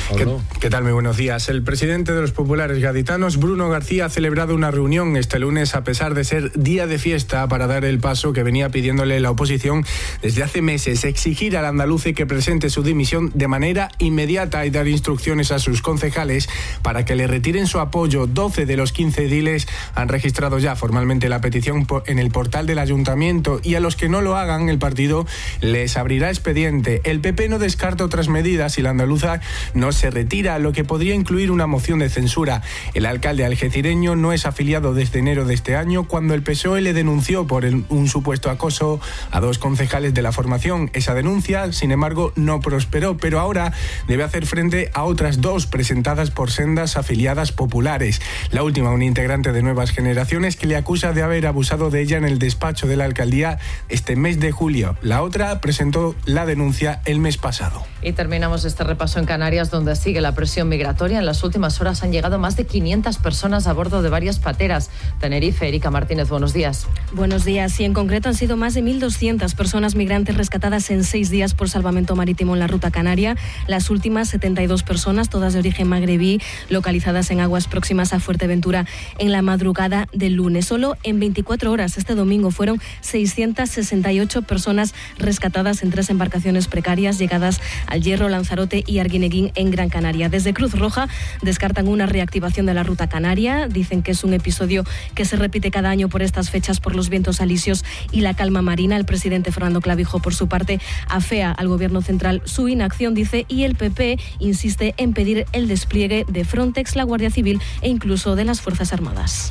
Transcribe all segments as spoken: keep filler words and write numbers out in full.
Pablo. ¿Qué, ¿Qué tal? Muy buenos días. El presidente de los populares gaditanos, Bruno García, ha celebrado una reunión este lunes a pesar de ser día de fiesta para dar el paso que venía pidiéndole la oposición desde hace meses, exigir al andaluce que presente su dimisión de manera inmediata y dar instrucciones a sus concejales para que le retiren su apoyo. doce de los quince ediles han registrado ya formalmente la petición en el portal del ayuntamiento y a los que no lo hagan el partido les abrirá expediente. El P P no descarta otras medidas si la andaluza no se retira, lo que podría incluir una moción de censura. El alcalde algecireño no es afiliado desde enero de este año, cuando el P S O E le denunció por el, un supuesto acoso a dos concejales de la formación. Esa denuncia, sin embargo, no prosperó, pero ahora debe hacer frente a otras dos presentadas por sendas afiliadas populares. La última, un integrante de Nuevas Generaciones, que le acusa de haber abusado de ella en el despacho de la alcaldía este mes de julio. La otra presentó la denuncia el mes pasado. Y terminamos este repaso en Canarias, donde sigue la presión migratoria. En las últimas horas han llegado más de quinientas personas a bordo de varias pateras. Tenerife, Erika Martínez, buenos días. Buenos días. Y en concreto han sido más de mil doscientas personas migrantes rescatadas en seis días por salvamento marítimo en la ruta canaria. Las últimas setenta y dos personas, todas de origen magrebí, localizadas en aguas próximas a Fuerteventura en la madrugada del lunes. Solo en veinticuatro horas este domingo fueron seiscientas sesenta y ocho personas rescatadas en tres embarcaciones precarias llegadas al Hierro, Lanzarote y Arguineguín en Gran Canaria. Desde Cruz Roja descartan una reactivación de la ruta canaria. Dicen que es un episodio que se repite cada año por estas fechas por los vientos alisios y la calma marina. El presidente Fernando Clavijo, por su parte, afea al gobierno central su inacción, dice, y el P P insiste en pedir el despliegue de Frontex, la Guardia Civil e incluso de las Fuerzas Armadas.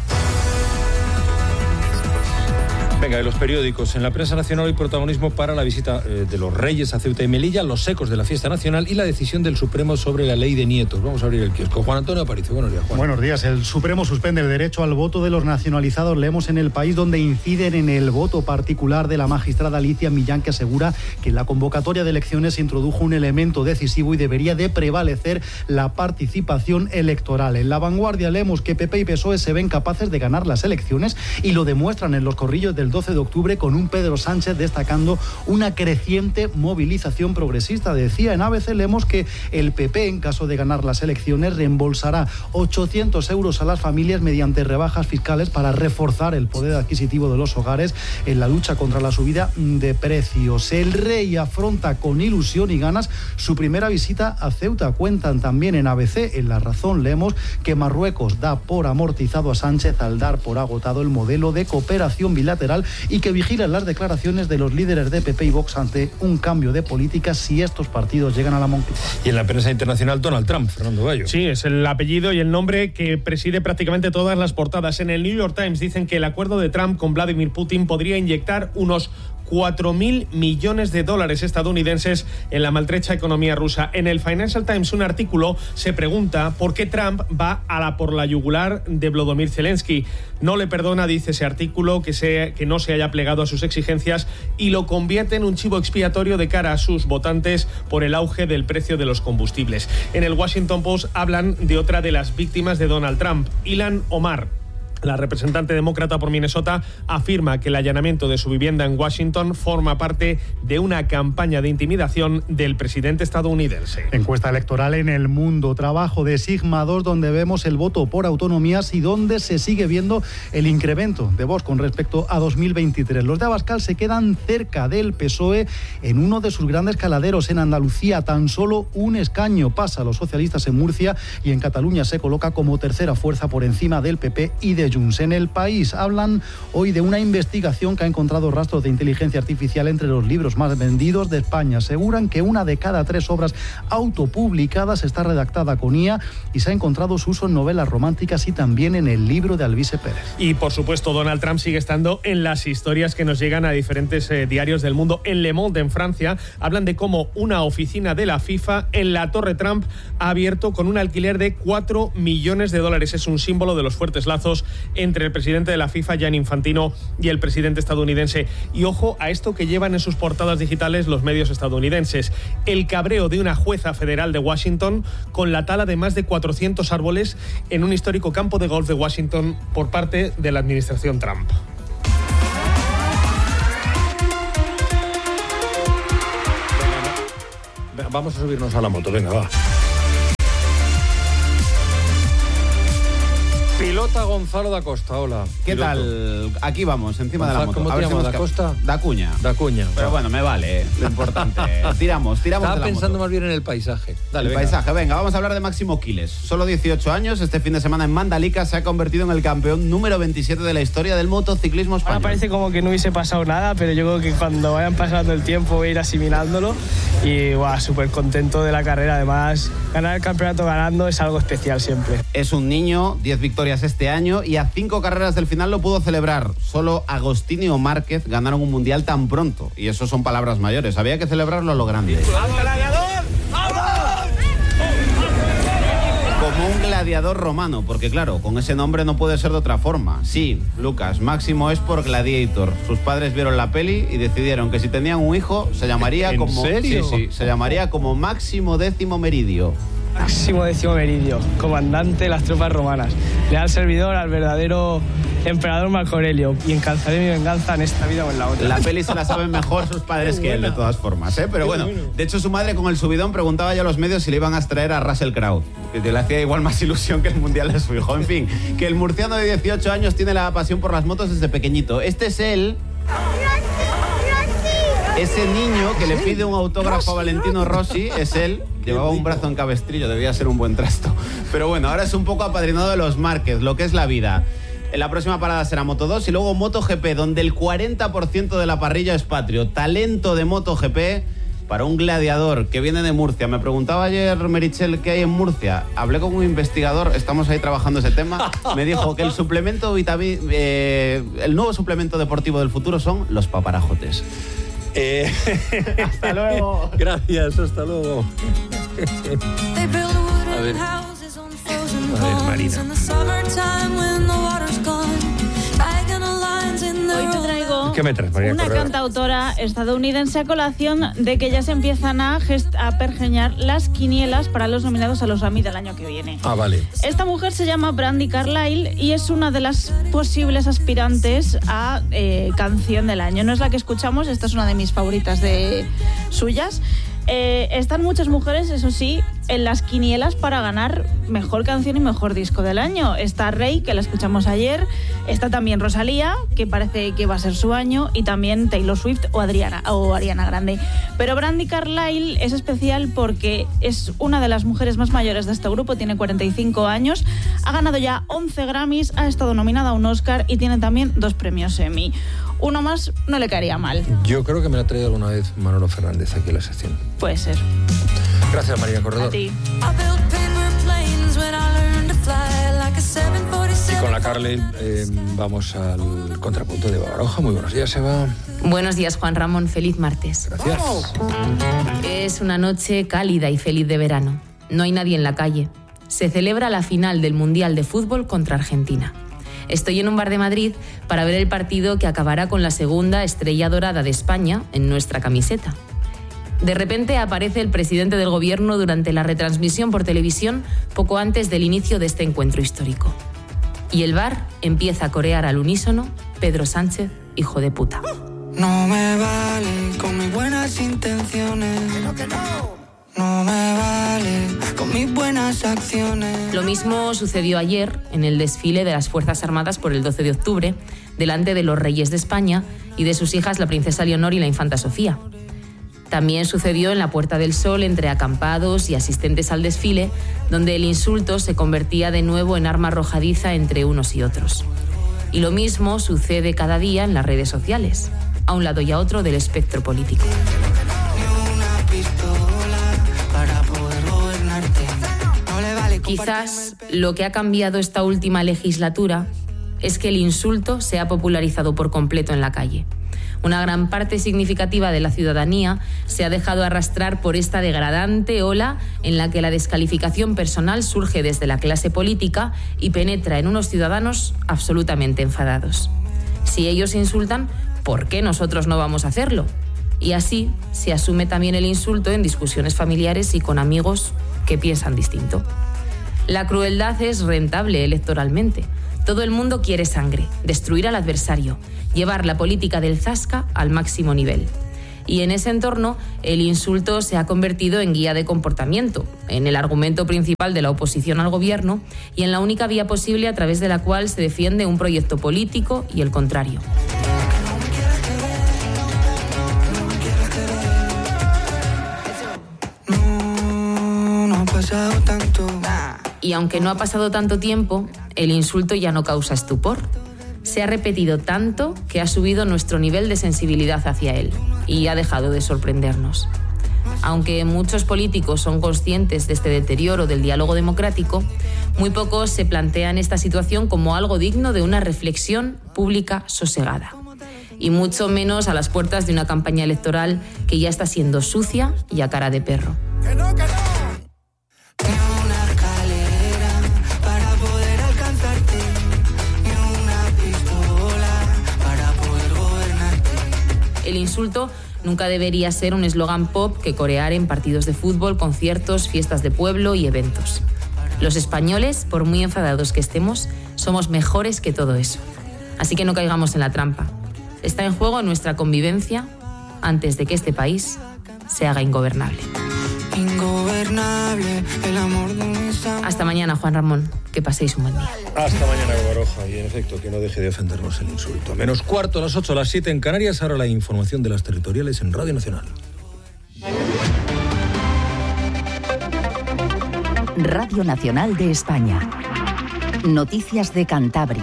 Venga, de los periódicos. En la prensa nacional hoy protagonismo para la visita eh, de los Reyes a Ceuta y Melilla, los ecos de la fiesta nacional y la decisión del Supremo sobre la ley de nietos. Vamos a abrir el kiosco. Juan Antonio Aparicio, buenos días, Juan. Buenos días. El Supremo suspende el derecho al voto de los nacionalizados. Leemos en El País, donde inciden en el voto particular de la magistrada Alicia Millán, que asegura que en la convocatoria de elecciones se introdujo un elemento decisivo y debería de prevalecer la participación electoral. En La Vanguardia leemos que P P y P S O E se ven capaces de ganar las elecciones y lo demuestran en los corrillos del doce de octubre, con un Pedro Sánchez destacando una creciente movilización progresista. Decía en A B C, leemos que el P P, en caso de ganar las elecciones, reembolsará ochocientos euros a las familias mediante rebajas fiscales para reforzar el poder adquisitivo de los hogares en la lucha contra la subida de precios. El Rey afronta con ilusión y ganas su primera visita a Ceuta. Cuentan también en A B C, en La Razón, leemos que Marruecos da por amortizado a Sánchez al dar por agotado el modelo de cooperación bilateral y que vigilan las declaraciones de los líderes de P P y Vox ante un cambio de política si estos partidos llegan a la Moncloa. Y en la prensa internacional, Donald Trump, Fernando Bayo. Sí, es el apellido y el nombre que preside prácticamente todas las portadas. En el New York Times dicen que el acuerdo de Trump con Vladimir Putin podría inyectar unos cuatro mil millones de dólares estadounidenses en la maltrecha economía rusa. En el Financial Times, un artículo se pregunta por qué Trump va a la por la yugular de Volodymyr Zelensky. No le perdona, dice ese artículo, que, se, que no se haya plegado a sus exigencias y lo convierte en un chivo expiatorio de cara a sus votantes por el auge del precio de los combustibles. En el Washington Post hablan de otra de las víctimas de Donald Trump, Ilhan Omar. La representante demócrata por Minnesota afirma que el allanamiento de su vivienda en Washington forma parte de una campaña de intimidación del presidente estadounidense. Encuesta electoral en El Mundo, trabajo de Sigma dos, donde vemos el voto por autonomías y donde se sigue viendo el incremento de Vox con respecto a dos mil veintitrés. Los de Abascal se quedan cerca del P S O E en uno de sus grandes caladeros. En Andalucía tan solo un escaño pasa a los socialistas en Murcia y en Cataluña se coloca como tercera fuerza por encima del P P y de Junts. En El País hablan hoy de una investigación que ha encontrado rastros de inteligencia artificial entre los libros más vendidos de España. Aseguran que una de cada tres obras autopublicadas está redactada con I A y se ha encontrado su uso en novelas románticas y también en el libro de Alvise Pérez. Y por supuesto, Donald Trump sigue estando en las historias que nos llegan a diferentes eh, diarios del mundo. En Le Monde, en Francia, hablan de cómo una oficina de la FIFA en la Torre Trump ha abierto con un alquiler de cuatro millones de dólares. Es un símbolo de los fuertes lazos entre el presidente de la FIFA, Gianni Infantino, y el presidente estadounidense. Y ojo a esto que llevan en sus portadas digitales los medios estadounidenses. El cabreo de una jueza federal de Washington con la tala de más de cuatrocientos árboles en un histórico campo de golf de Washington por parte de la administración Trump. Vamos a subirnos a la moto, venga, va. Nota Gonzalo da Costa, hola. ¿Qué piloto. tal? Aquí vamos, encima Gonzalo, de la moto. ¿cómo te llamas, da Costa? Da Cuña. Da Cuña. Pero bueno, me vale, eh, lo importante. tiramos, tiramos Estaba de la pensando moto. más bien en el paisaje. Dale, el venga. paisaje, venga, vamos a hablar de Máximo Quiles. Solo dieciocho años, este fin de semana en Mandalika se ha convertido en el campeón número veintisiete de la historia del motociclismo español. Ahora parece como que no hubiese pasado nada, pero yo creo que cuando vayan pasando el tiempo voy a ir asimilándolo y wow, súper contento de la carrera. Además, ganar el campeonato ganando es algo especial siempre. Es un niño, diez victorias este año y a cinco carreras del final lo pudo celebrar. Solo Agostini o Márquez ganaron un mundial tan pronto. Y eso son palabras mayores. Había que celebrarlo a lo grande. Como un gladiador romano, porque claro, con ese nombre no puede ser de otra forma. Sí, Lucas, Máximo es por Gladiator. Sus padres vieron la peli y decidieron que si tenían un hijo se llamaría ¿En como... serio? Sí, sí, se llamaría como Máximo Décimo Meridio. Máximo Décimo Meridio, comandante de las tropas romanas, leal servidor al verdadero emperador Marco Aurelio, y alcanzaré mi venganza en esta vida o en la otra. La peli se la saben mejor sus padres que él, de todas formas, ¿eh? Pero bueno, de hecho su madre con el subidón preguntaba ya a los medios si le iban a extraer a Russell Crowe, que le hacía igual más ilusión que el mundial de su hijo. En fin, que el murciano de dieciocho años tiene la pasión por las motos desde pequeñito. Este es él... Ese niño que le pide un autógrafo a Valentino Rossi es él. Llevaba un brazo en cabestrillo, debía ser un buen trasto. Pero bueno, ahora es un poco apadrinado de los Márquez, lo que es la vida. En la próxima parada será Moto dos y luego MotoGP, donde el cuarenta por ciento de la parrilla es patrio. Talento de MotoGP para un gladiador que viene de Murcia. Me preguntaba ayer Merichel qué hay en Murcia. Hablé con un investigador, estamos ahí trabajando ese tema. Me dijo que el suplemento vitamin, eh, el nuevo suplemento deportivo del futuro son los paparajotes. Eh... Hasta luego. Gracias, hasta luego. A ver. A ver, Marina. Hoy te traigo ¿Qué me traes, María una Corredor? cantautora estadounidense a colación de que ya se empiezan a, gest- a pergeñar las quinielas para los nominados a los Grammy del año que viene. Ah, vale. Esta mujer se llama Brandi Carlile y es una de las posibles aspirantes a eh, canción del año. No es la que escuchamos, esta es una de mis favoritas de suyas. Eh, están muchas mujeres, eso sí, en las quinielas para ganar mejor canción y mejor disco del año. Está Rey, que la escuchamos ayer, está también Rosalía, que parece que va a ser su año, y también Taylor Swift o Adriana, o Ariana Grande. Pero Brandi Carlile es especial porque es una de las mujeres más mayores de este grupo, tiene cuarenta y cinco años, ha ganado ya once Grammys, ha estado nominada a un Oscar y tiene también dos premios Emmy. Uno más no le caería mal. Yo creo que me lo ha traído alguna vez Manolo Fernández aquí a la sección. Puede ser. Gracias, María Corredor. A ti. Y con la Carlile eh, vamos al contrapunto de Baroja. Muy buenos días, Eva. Buenos días, Juan Ramón. Feliz martes. Gracias. Es una noche cálida y feliz de verano. No hay nadie en la calle. Se celebra la final del Mundial de Fútbol contra Argentina. Estoy en un bar de Madrid para ver el partido que acabará con la segunda estrella dorada de España en nuestra camiseta. De repente aparece el presidente del gobierno durante la retransmisión por televisión poco antes del inicio de este encuentro histórico. Y el bar empieza a corear al unísono Pedro Sánchez, hijo de puta. No me vale con mis buenas intenciones. Pero que no. No me vale con mis buenas acciones. Lo mismo sucedió ayer en el desfile de las Fuerzas Armadas por el doce de octubre, delante de los reyes de España y de sus hijas la princesa Leonor y la infanta Sofía. También sucedió en la Puerta del Sol entre acampados y asistentes al desfile, donde el insulto se convertía de nuevo en arma arrojadiza entre unos y otros. Y lo mismo sucede cada día en las redes sociales, a un lado y a otro del espectro político. Quizás lo que ha cambiado esta última legislatura es que el insulto se ha popularizado por completo en la calle. Una gran parte significativa de la ciudadanía se ha dejado arrastrar por esta degradante ola en la que la descalificación personal surge desde la clase política y penetra en unos ciudadanos absolutamente enfadados. Si ellos insultan, ¿por qué nosotros no vamos a hacerlo? Y así se asume también el insulto en discusiones familiares y con amigos que piensan distinto. La crueldad es rentable electoralmente. Todo el mundo quiere sangre, destruir al adversario, llevar la política del zasca al máximo nivel. Y en ese entorno, el insulto se ha convertido en guía de comportamiento, en el argumento principal de la oposición al gobierno y en la única vía posible a través de la cual se defiende un proyecto político y el contrario. Y aunque no ha pasado tanto tiempo, el insulto ya no causa estupor. Se ha repetido tanto que ha subido nuestro nivel de sensibilidad hacia él y ha dejado de sorprendernos. Aunque muchos políticos son conscientes de este deterioro del diálogo democrático, muy pocos se plantean esta situación como algo digno de una reflexión pública sosegada. Y mucho menos a las puertas de una campaña electoral que ya está siendo sucia y a cara de perro. Que no, que no. El insulto nunca debería ser un eslogan pop que corear en partidos de fútbol, conciertos, fiestas de pueblo y eventos. Los españoles, por muy enfadados que estemos, somos mejores que todo eso. Así que no caigamos en la trampa. Está en juego nuestra convivencia antes de que este país se haga ingobernable. Ingobernable, el amor de mis amores. Hasta mañana, Juan Ramón. Que paséis un buen día. Hasta mañana, Baroja. Y en efecto, que no deje de ofendernos el insulto. Menos cuarto, a las ocho, a las siete en Canarias. Ahora la información de las territoriales en Radio Nacional. Radio Nacional de España. Noticias de Cantabria.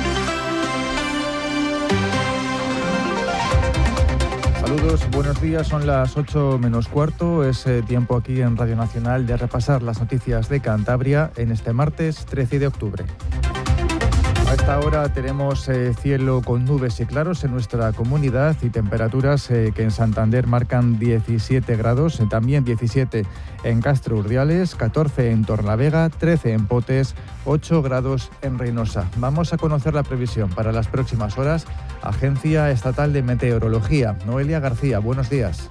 Saludos, buenos días, son las ocho menos cuarto, es eh, tiempo aquí en Radio Nacional de repasar las noticias de Cantabria en este martes trece de octubre. A esta hora tenemos eh, cielo con nubes y claros en nuestra comunidad y temperaturas eh, que en Santander marcan diecisiete grados, eh, también diecisiete en Castro Urdiales, catorce en Torlavega, trece en Potes, ocho grados en Reynosa. Vamos a conocer la previsión para las próximas horas. Agencia Estatal de Meteorología. Noelia García, buenos días.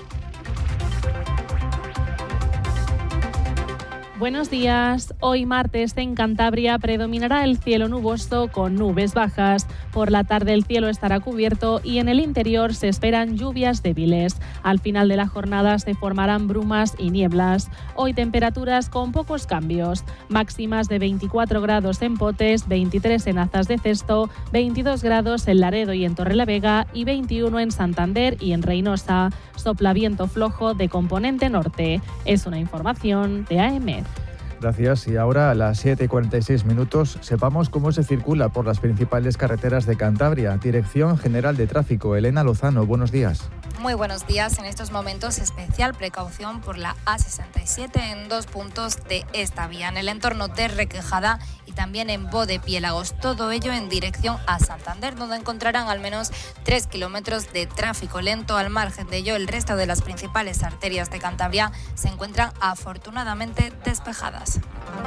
Buenos días. Hoy martes en Cantabria predominará el cielo nuboso con nubes bajas. Por la tarde el cielo estará cubierto y en el interior se esperan lluvias débiles. Al final de la jornada se formarán brumas y nieblas. Hoy temperaturas con pocos cambios. Máximas de veinticuatro grados en Potes, veintitrés en Azas de Cesto, veintidós grados en Laredo y en Torrelavega y veintiuno en Santander y en Reynosa. Sopla viento flojo de componente norte. Es una información de A E M E D. Gracias. Y ahora a las siete y cuarenta y seis minutos sepamos cómo se circula por las principales carreteras de Cantabria. Dirección General de Tráfico, Elena Lozano, buenos días. Muy buenos días. En estos momentos especial precaución por la A sesenta y siete en dos puntos de esta vía, en el entorno de Requejada y también en Bodepiélagos. Todo ello en dirección a Santander, donde encontrarán al menos tres kilómetros de tráfico lento. Al margen de ello, el resto de las principales arterias de Cantabria se encuentran afortunadamente despejadas.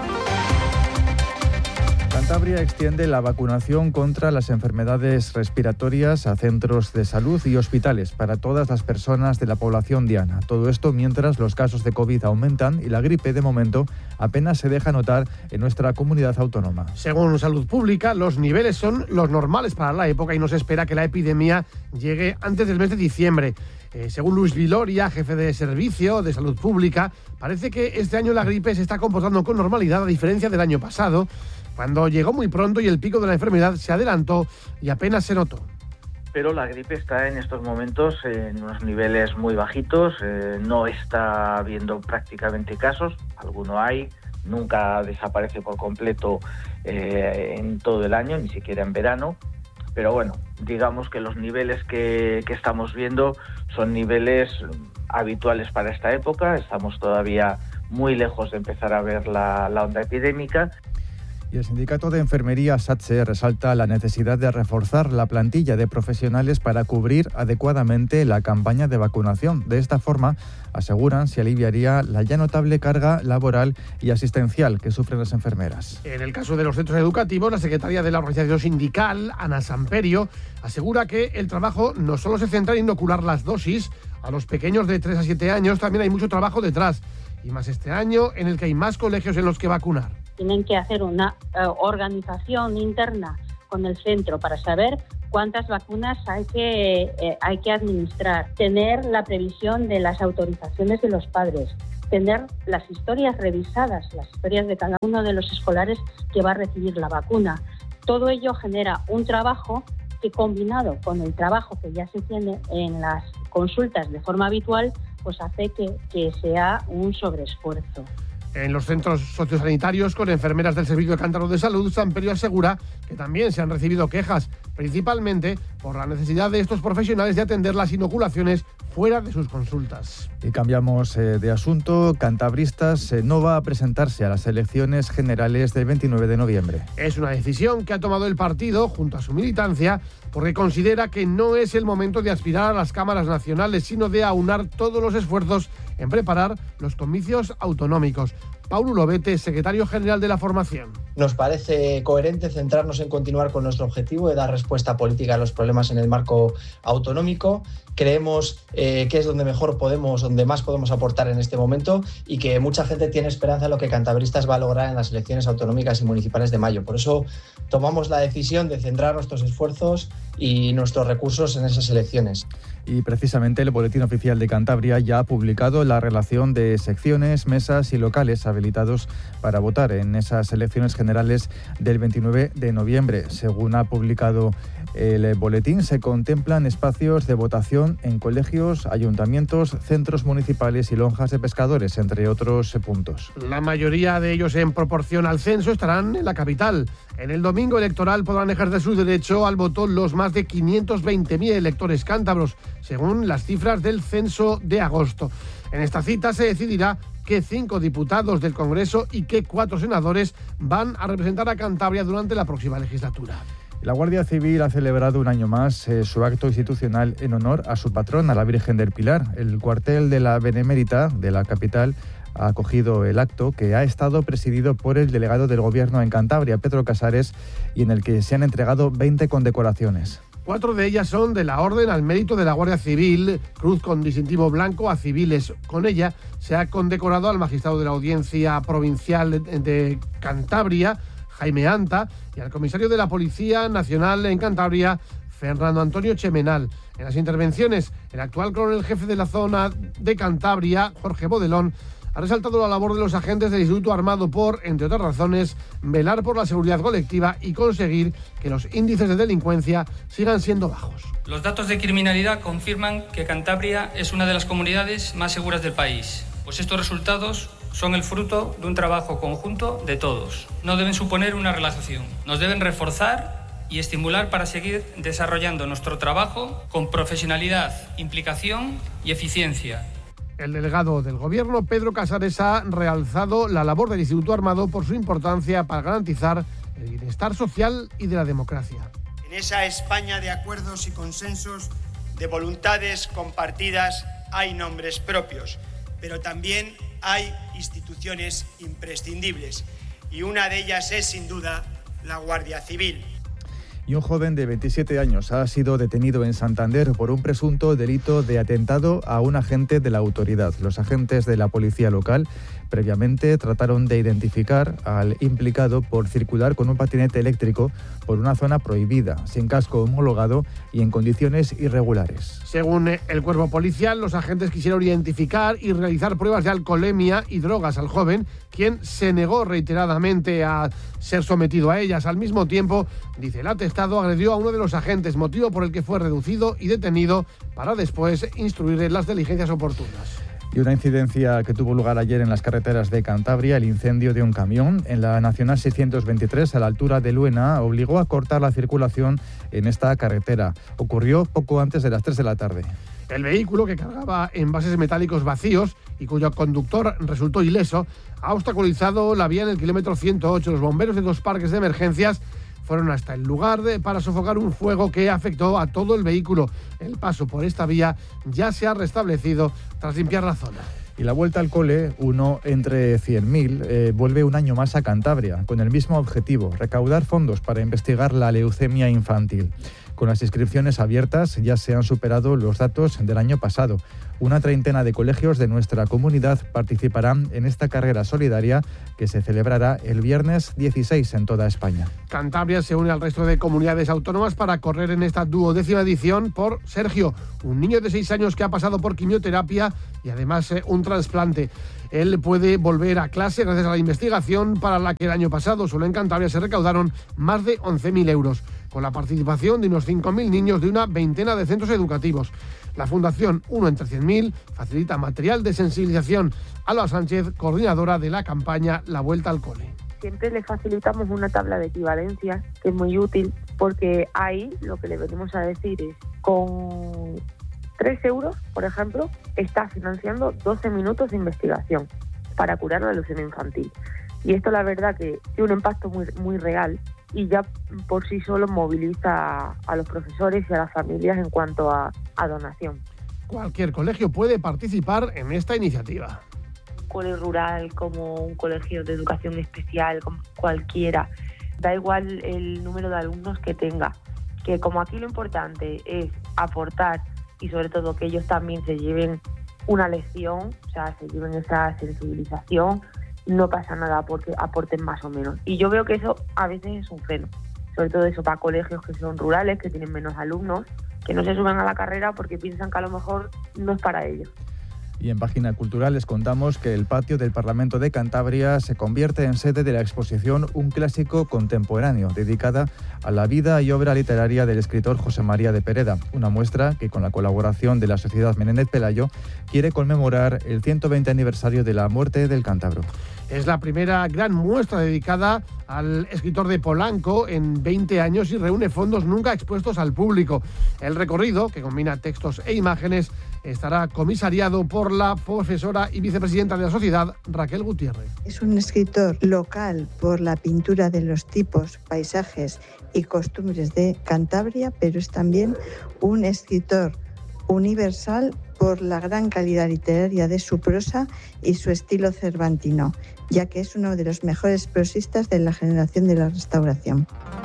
Cantabria extiende la vacunación contra las enfermedades respiratorias a centros de salud y hospitales para todas las personas de la población diana. Todo esto mientras los casos de COVID aumentan y la gripe, de momento, apenas se deja notar en nuestra comunidad autónoma. Según Salud Pública, los niveles son los normales para la época y no se espera que la epidemia llegue antes del mes de diciembre. Eh, según Luis Viloria, jefe de servicio de Salud Pública, parece que este año la gripe se está comportando con normalidad a diferencia del año pasado, cuando llegó muy pronto y el pico de la enfermedad se adelantó y apenas se notó. Pero la gripe está en estos momentos en unos niveles muy bajitos, eh, no está habiendo prácticamente casos, alguno hay, nunca desaparece por completo eh, en todo el año, ni siquiera en verano. Pero bueno, digamos que los niveles que, que estamos viendo son niveles habituales para esta época. Estamos todavía muy lejos de empezar a ver la, la onda epidémica. Y el Sindicato de Enfermería SATSE resalta la necesidad de reforzar la plantilla de profesionales para cubrir adecuadamente la campaña de vacunación. De esta forma, aseguran, se aliviaría la ya notable carga laboral y asistencial que sufren las enfermeras. En el caso de los centros educativos, la secretaria de la organización sindical, Ana Samperio, asegura que el trabajo no solo se centra en inocular las dosis a los pequeños de tres a siete años, también hay mucho trabajo detrás, y más este año en el que hay más colegios en los que vacunar. Tienen que hacer una uh, organización interna con el centro para saber cuántas vacunas hay que, eh, hay que administrar, tener la previsión de las autorizaciones de los padres, tener las historias revisadas, las historias de cada uno de los escolares que va a recibir la vacuna. Todo ello genera un trabajo que, combinado con el trabajo que ya se tiene en las consultas de forma habitual, pues hace que, que sea un sobreesfuerzo. En los centros sociosanitarios, con enfermeras del Servicio de Cántaro de Salud, San Perio asegura que también se han recibido quejas, principalmente por la necesidad de estos profesionales de atender las inoculaciones fuera de sus consultas. Y cambiamos eh, de asunto. Cantabristas eh, no va a presentarse a las elecciones generales del veintinueve de noviembre. Es una decisión que ha tomado el partido junto a su militancia porque considera que no es el momento de aspirar a las cámaras nacionales, sino de aunar todos los esfuerzos en preparar los comicios autonómicos. Paulo Lobete, secretario general de la formación. Nos parece coherente centrarnos en continuar con nuestro objetivo de dar respuesta política a los problemas en el marco autonómico. Creemos eh, que es donde mejor podemos, donde más podemos aportar en este momento y que mucha gente tiene esperanza en lo que Cantabristas va a lograr en las elecciones autonómicas y municipales de mayo. Por eso tomamos la decisión de centrar nuestros esfuerzos y nuestros recursos en esas elecciones. Y precisamente el Boletín Oficial de Cantabria ya ha publicado la relación de secciones, mesas y locales habilitados para votar en esas elecciones generales del veintinueve de noviembre. Según ha publicado el boletín, se contemplan espacios de votación en colegios, ayuntamientos, centros municipales y lonjas de pescadores, entre otros puntos. La mayoría de ellos, en proporción al censo, estarán en la capital. En el domingo electoral podrán ejercer su derecho al voto los más de quinientos veinte mil electores cántabros, según las cifras del censo de agosto. En esta cita se decidirá qué cinco diputados del Congreso y qué cuatro senadores van a representar a Cantabria durante la próxima legislatura. La Guardia Civil ha celebrado un año más eh, su acto institucional en honor a su patrona, la Virgen del Pilar. El cuartel de la Benemérita de la capital ha acogido el acto, que ha estado presidido por el delegado del Gobierno en Cantabria, Pedro Casares, y en el que se han entregado veinte condecoraciones. Cuatro de ellas son de la Orden al Mérito de la Guardia Civil, cruz con distintivo blanco a civiles. Con ella se ha condecorado al magistrado de la Audiencia Provincial de Cantabria, Jaime Anta, y al comisario de la Policía Nacional en Cantabria, Fernando Antonio Chemenal. En las intervenciones, el actual coronel jefe de la zona de Cantabria, Jorge Bodelón, ha resaltado la labor de los agentes del Instituto Armado por, entre otras razones, velar por la seguridad colectiva y conseguir que los índices de delincuencia sigan siendo bajos. Los datos de criminalidad confirman que Cantabria es una de las comunidades más seguras del país, pues estos resultados son el fruto de un trabajo conjunto de todos. No deben suponer una relajación, nos deben reforzar y estimular para seguir desarrollando nuestro trabajo con profesionalidad, implicación y eficiencia. El delegado del Gobierno, Pedro Casares, ha realzado la labor del Instituto Armado por su importancia para garantizar el bienestar social y de la democracia. En esa España de acuerdos y consensos, de voluntades compartidas, hay nombres propios, pero también hay instituciones imprescindibles, y una de ellas es, sin duda, la Guardia Civil. Y un joven de veintisiete años ha sido detenido en Santander por un presunto delito de atentado a un agente de la autoridad. Los agentes de la policía local previamente trataron de identificar al implicado por circular con un patinete eléctrico por una zona prohibida, sin casco homologado y en condiciones irregulares. Según el cuerpo policial, los agentes quisieron identificar y realizar pruebas de alcoholemia y drogas al joven, quien se negó reiteradamente a ser sometido a ellas. Al mismo tiempo, dice el atestado, agredió a uno de los agentes, motivo por el que fue reducido y detenido para después instruir las diligencias oportunas. Y una incidencia que tuvo lugar ayer en las carreteras de Cantabria, el incendio de un camión en la Nacional seiscientos veintitrés a la altura de Luena, obligó a cortar la circulación en esta carretera. Ocurrió poco antes de las tres de la tarde. El vehículo, que cargaba envases metálicos vacíos y cuyo conductor resultó ileso, ha obstaculizado la vía en el kilómetro ciento ocho. Los bomberos de dos parques de emergencias fueron hasta el lugar de, para sofocar un fuego que afectó a todo el vehículo. El paso por esta vía ya se ha restablecido tras limpiar la zona. Y la vuelta al cole, uno entre cien mil, eh, vuelve un año más a Cantabria, con el mismo objetivo, recaudar fondos para investigar la leucemia infantil. Con las inscripciones abiertas ya se han superado los datos del año pasado. Una treintena de colegios de nuestra comunidad participarán en esta carrera solidaria que se celebrará el viernes dieciséis en toda España. Cantabria se une al resto de comunidades autónomas para correr en esta duodécima edición por Sergio, un niño de seis años que ha pasado por quimioterapia y además eh, un trasplante. Él puede volver a clase gracias a la investigación para la que el año pasado solo en Cantabria se recaudaron más de once mil euros, con la participación de unos cinco mil niños de una veintena de centros educativos. La Fundación Uno entre cien mil facilita material de sensibilización. Alba Sánchez, coordinadora de la campaña La Vuelta al Cole. Siempre le facilitamos una tabla de equivalencias que es muy útil, porque ahí lo que le venimos a decir es, con tres euros, por ejemplo, está financiando doce minutos de investigación para curar la leucemia infantil. Y esto la verdad que tiene un impacto muy, muy real y ya por sí solo moviliza a los profesores y a las familias en cuanto a, a donación. Cualquier colegio puede participar en esta iniciativa. Un colegio rural, como un colegio de educación especial, como cualquiera. Da igual el número de alumnos que tenga, que como aquí lo importante es aportar y sobre todo que ellos también se lleven una lección, o sea, se lleven esa sensibilización, no pasa nada porque aporten más o menos. Y yo veo que eso a veces es un freno, sobre todo eso para colegios que son rurales, que tienen menos alumnos, que no se suben a la carrera porque piensan que a lo mejor no es para ellos. Y en Página Cultural les contamos que el patio del Parlamento de Cantabria se convierte en sede de la exposición Un clásico contemporáneo, dedicada a la vida y obra literaria del escritor José María de Pereda, una muestra que con la colaboración de la Sociedad Menéndez Pelayo quiere conmemorar el ciento veinte aniversario de la muerte del cántabro. Es la primera gran muestra dedicada al escritor de Polanco en veinte años y reúne fondos nunca expuestos al público. El recorrido, que combina textos e imágenes, estará comisariado por la profesora y vicepresidenta de la sociedad, Raquel Gutiérrez. Es un escritor local por la pintura de los tipos, paisajes y costumbres de Cantabria, pero es también un escritor universal por la gran calidad literaria de su prosa y su estilo cervantino, ya que es uno de los mejores prosistas de la generación de la Restauración.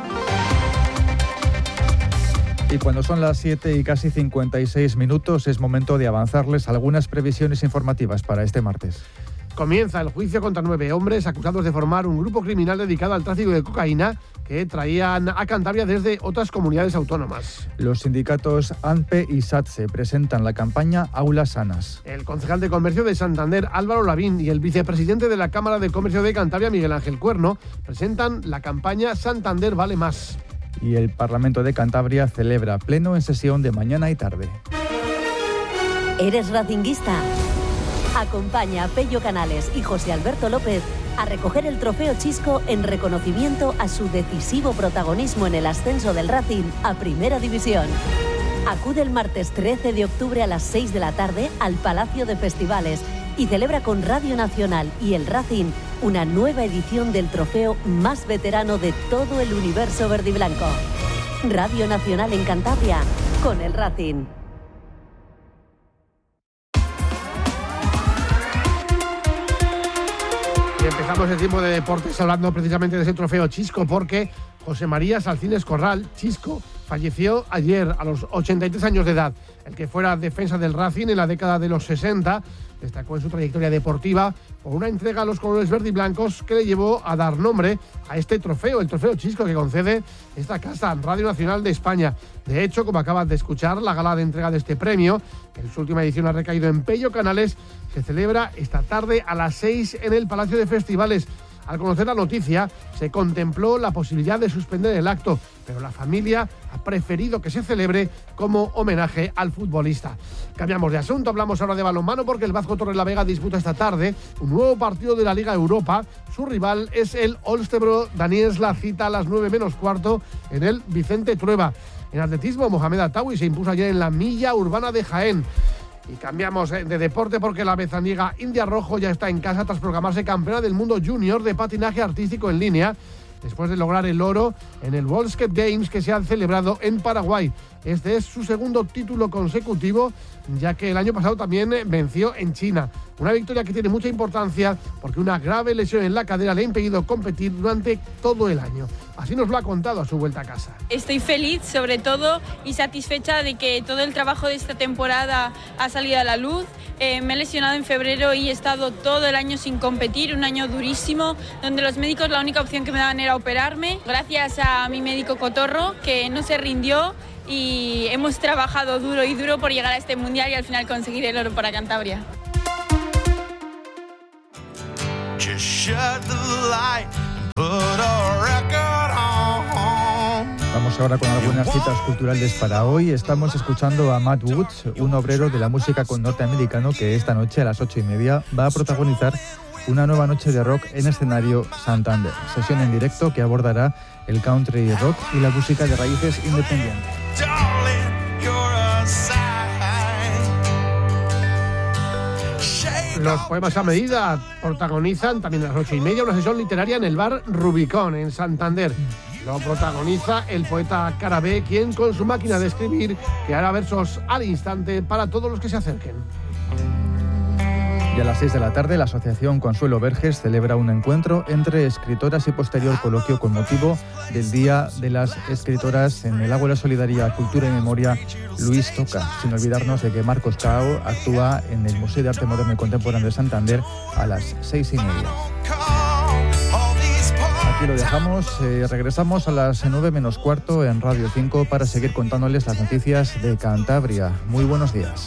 Y cuando son las siete y casi cincuenta y seis minutos, es momento de avanzarles algunas previsiones informativas para este martes. Comienza el juicio contra nueve hombres acusados de formar un grupo criminal dedicado al tráfico de cocaína que traían a Cantabria desde otras comunidades autónomas. Los sindicatos ANPE y SATSE presentan la campaña Aulas Sanas. El concejal de Comercio de Santander, Álvaro Lavín, y el vicepresidente de la Cámara de Comercio de Cantabria, Miguel Ángel Cuerno, presentan la campaña Santander Vale Más. Y el Parlamento de Cantabria celebra pleno en sesión de mañana y tarde. ¿Eres racinguista? Acompaña a Pello Canales y José Alberto López a recoger el trofeo Chisco en reconocimiento a su decisivo protagonismo en el ascenso del Racing a Primera División. Acude el martes trece de octubre a las seis de la tarde al Palacio de Festivales y celebra con Radio Nacional y el Racing una nueva edición del trofeo más veterano de todo el universo verdiblanco. Radio Nacional en Cantabria, con el Racing. Y empezamos el tiempo de deportes hablando precisamente de ese trofeo Chisco, porque José María Salcines Corral, Chisco, falleció ayer a los ochenta y tres años de edad. El que fuera defensa del Racing en la década de los sesenta destacó en su trayectoria deportiva por una entrega a los colores verde y blancos que le llevó a dar nombre a este trofeo, el trofeo Chisco que concede esta casa, Radio Nacional de España. De hecho, como acabas de escuchar, la gala de entrega de este premio, que en su última edición ha recaído en Pello Canales, se celebra esta tarde a las seis en el Palacio de Festivales. Al conocer la noticia, se contempló la posibilidad de suspender el acto, pero la familia ha preferido que se celebre como homenaje al futbolista. Cambiamos de asunto, hablamos ahora de balonmano porque el Vasco Torrelavega disputa esta tarde un nuevo partido de la Liga Europa. Su rival es el Olstebro Daniels, la cita a las nueve menos cuarto en el Vicente Trueba. En atletismo, Mohamed Atawi se impuso ayer en la milla urbana de Jaén. Y cambiamos de deporte porque la bezaniega India Rojo ya está en casa tras proclamarse campeona del mundo junior de patinaje artístico en línea, después de lograr el oro en el World Skate Games que se han celebrado en Paraguay. Este es su segundo título consecutivo, ya que el año pasado también venció en China. Una victoria que tiene mucha importancia porque una grave lesión en la cadera le ha impedido competir durante todo el año. Así nos lo ha contado a su vuelta a casa. Estoy feliz, sobre todo, y satisfecha de que todo el trabajo de esta temporada ha salido a la luz. Eh, me he lesionado en febrero y he estado todo el año sin competir, un año durísimo, donde los médicos la única opción que me daban era operarme. Gracias a mi médico Cotorro, que no se rindió, y hemos trabajado duro y duro por llegar a este mundial y al final conseguir el oro para Cantabria. Vamos ahora con algunas citas culturales para hoy. Estamos escuchando a Matt Woods, un obrero de la música con norteamericano que esta noche a las ocho y media va a protagonizar una nueva noche de rock en escenario Santander. Sesión en directo que abordará el country rock y la música de raíces independientes. Los poemas a medida protagonizan también a las ocho y media una sesión literaria en el bar Rubicón, en Santander. Lo protagoniza el poeta Carabé, quien con su máquina de escribir creará versos al instante para todos los que se acerquen. Y a las seis de la tarde, la Asociación Consuelo Verges celebra un encuentro entre escritoras y posterior coloquio con motivo del Día de las Escritoras en el Ágora Solidaria Cultura y Memoria Luis Toca, sin olvidarnos de que Marcos Cao actúa en el Museo de Arte Moderno y Contemporáneo de Santander a las seis y media. Aquí lo dejamos, eh, regresamos a las nueve menos cuarto en Radio cinco para seguir contándoles las noticias de Cantabria. Muy buenos días.